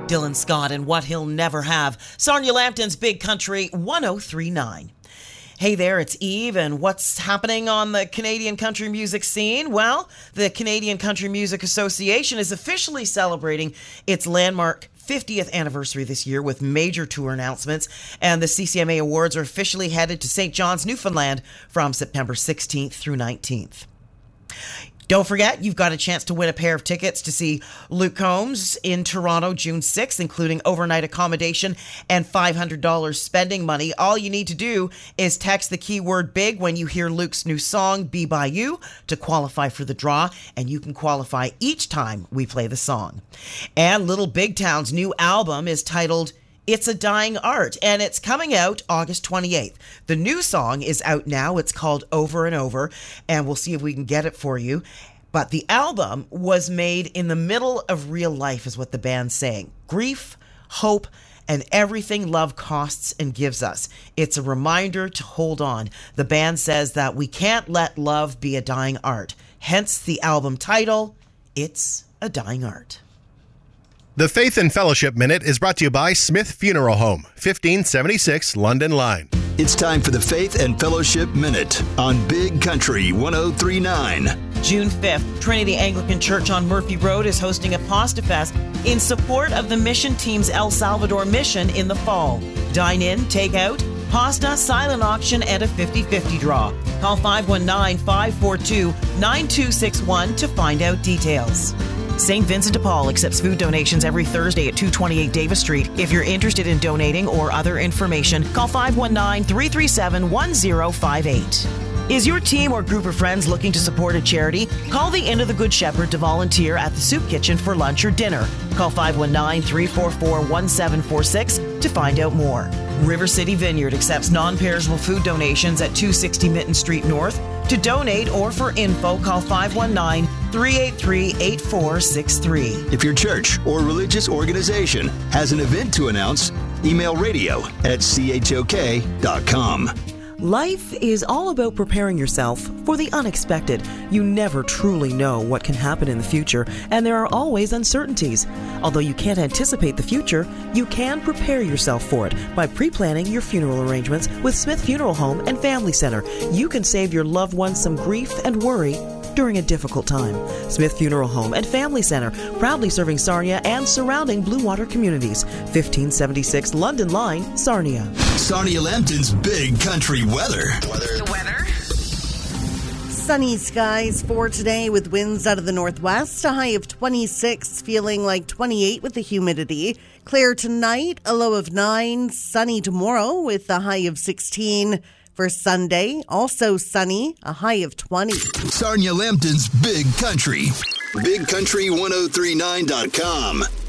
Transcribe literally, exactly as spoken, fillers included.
Dylan Scott and What He'll Never Have. Sarnia Lambton's Big Country one oh three point nine. Hey there, it's Eve, and what's happening on the Canadian country music scene? Well, the Canadian Country Music Association is officially celebrating its landmark fiftieth anniversary this year with major tour announcements, and the C C M A Awards are officially headed to Saint John's, Newfoundland from September sixteenth through nineteenth. Don't forget, you've got a chance to win a pair of tickets to see Luke Combs in Toronto June sixth, including overnight accommodation and five hundred dollars spending money. All you need to do is text the keyword BIG when you hear Luke's new song, Be By You, to qualify for the draw, and you can qualify each time we play the song. And Little Big Town's new album is titled It's a Dying Art, and it's coming out August twenty-eighth. The new song is out now. It's called Over and Over, and we'll see if we can get it for you. But the album was made in the middle of real life, is what the band's saying. Grief, hope, and everything love costs and gives us. It's a reminder to hold on. The band says that we can't let love be a dying art. Hence the album title, It's a Dying Art. The Faith and Fellowship Minute is brought to you by Smith Funeral Home, fifteen seventy-six London Line. It's time for the Faith and Fellowship Minute on Big Country one oh three point nine. June fifth, Trinity Anglican Church on Murphy Road is hosting a Pasta Fest in support of the mission team's El Salvador mission in the fall. Dine in, take out, pasta, silent auction, and a fifty-fifty draw. Call five one nine, five four two, nine two six one to find out details. Saint Vincent de Paul accepts food donations every Thursday at two twenty-eight Davis Street. If you're interested in donating or other information, call five one nine, three three seven, one zero five eight. Is your team or group of friends looking to support a charity? Call the Inn of the Good Shepherd to volunteer at the Soup Kitchen for lunch or dinner. Call five one nine, three four four, one seven four six to find out more. River City Vineyard accepts non-perishable food donations at two sixty Mitten Street North. To donate or for info, call five one nine, three eight three, eight four six three. If your church or religious organization has an event to announce, email radio at c h o k dot com. Life is all about preparing yourself for the unexpected. You never truly know what can happen in the future, and there are always uncertainties. Although you can't anticipate the future, you can prepare yourself for it by pre-planning your funeral arrangements with Smith Funeral Home and Family Center. You can save your loved ones some grief and worry during a difficult time. Smith Funeral Home and Family Center, proudly serving Sarnia and surrounding Blue Water communities. fifteen seventy-six London Line, Sarnia. Sarnia Lambton's Big Country weather. Weather. The weather. Sunny skies for today with winds out of the northwest, a high of twenty-six, feeling like twenty-eight with the humidity. Clear tonight, a low of nine. Sunny tomorrow with a high of sixteen. For Sunday, also sunny, a high of twenty. Sarnia Lambton's Big Country. big country one oh three nine dot com.